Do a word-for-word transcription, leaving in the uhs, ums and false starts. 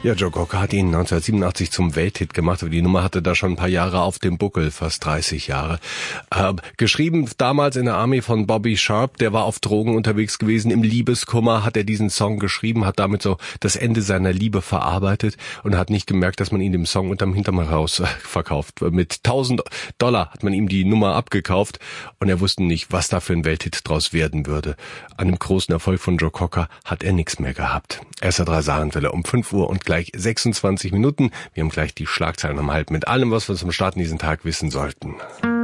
Ja, Joe Cocker hat ihn neunzehnhundertsiebenundachtzig zum Welthit gemacht, aber die Nummer hatte da schon ein paar Jahre auf dem Buckel, fast dreißig Jahre. Äh, geschrieben damals in der Army von Bobby Sharp, der war auf Drogen unterwegs gewesen. Im Liebeskummer hat er diesen Song geschrieben, hat damit so das Ende seiner Liebe verarbeitet und hat nicht gemerkt, dass man ihn dem Song unterm Hintern raus verkauft. Mit tausend Dollar hat man ihm die Nummer abgekauft und er wusste nicht, was da für ein Welthit draus werden würde. An dem großen Erfolg von Joe Cocker hat er nichts mehr gehabt. R S A drei Saarlandwelle um fünf Uhr und gleich sechsundzwanzig Minuten. Wir haben gleich die Schlagzeilen um halb mit allem, was wir zum Start in diesen Tag wissen sollten.